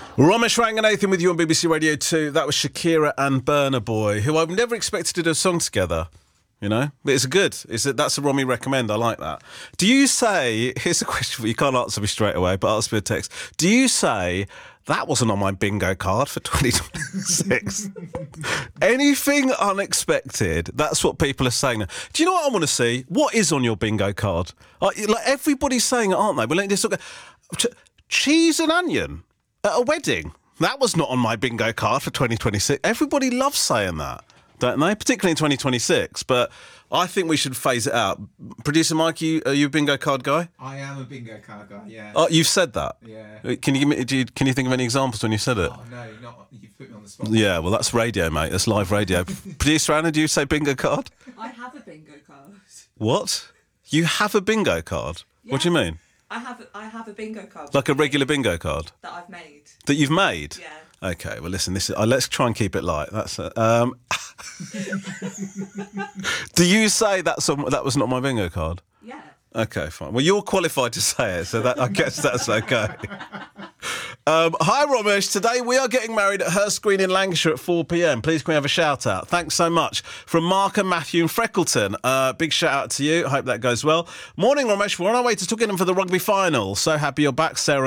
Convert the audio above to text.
Ramesh Ranganathan with you on BBC Radio 2. That was Shakira and Burna Boy, who I've never expected to do a song together. You know, but it's good. That's a Romy recommend. I like that. Do you say? Here's a question for you. You can't answer me straight away, but ask me a text. Do you say that wasn't on my bingo card for 2026? Anything unexpected? That's what people are saying now. Do you know what I want to see? What is on your bingo card? Like everybody's saying it, aren't they? Well, let me just look at cheese and onion at a wedding. That was not on my bingo card for 2026. Everybody loves saying that, don't they? Particularly in 2026. But I think we should phase it out. Producer Mike, are you a bingo card guy? I am a bingo card guy, yeah. Oh, you've said that? Yeah. Can you think of any examples when you said it? Oh, no, not. You've put me on the spot. Yeah, well, that's radio, mate. That's live radio. Producer Anna, do you say bingo card? I have a bingo card. What? You have a bingo card? Yeah. What do you mean? I have a bingo card. Like a regular bingo card? That I've made. That you've made? Yeah. Okay, well, listen, let's try and keep it light. That's it. Do you say that was not my bingo card? Yeah. Okay, fine. Well, you're qualified to say it, so I guess that's okay. Hi, Ramesh. Today we are getting married at Hurst Green in Lancashire at 4 p.m. Please can we have a shout out? Thanks so much. From Mark and Matthew in Freckleton. Big shout out to you. I hope that goes well. Morning, Ramesh. We're on our way to Twickenham for the rugby final. So happy you're back, Sarah.